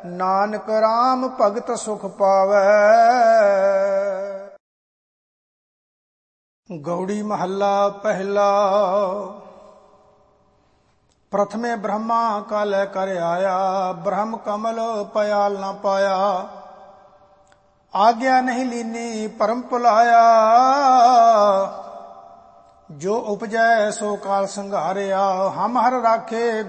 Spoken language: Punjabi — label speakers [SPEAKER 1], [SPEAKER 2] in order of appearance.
[SPEAKER 1] ਨਾਨਕ ਰਾਮ ਭਗਤ ਸੁਖ ਪਾਵੈ। ਗੌੜੀ ਮਹੱਲਾ ਪਹਿਲਾ। ਪ੍ਰਥਮੇ ਬ੍ਰਹਮਾ ਕਾਲੈ ਕਰ ਆਇਆ, ਬ੍ਰਹਮ ਕਮਲ ਪਇਆਲ ਨ ਪਾਇਆ। ਆਗਿਆ ਨਹੀਂ ਲੀਨੀ ਪਰਮ ਭੁਲਾਇਆ, ਜੋ ਉਪਜੈ ਸੋ ਕਾਲ ਸੰਘਾਰਿਆ। ਹਮ ਹਰ ਰਾਖੇ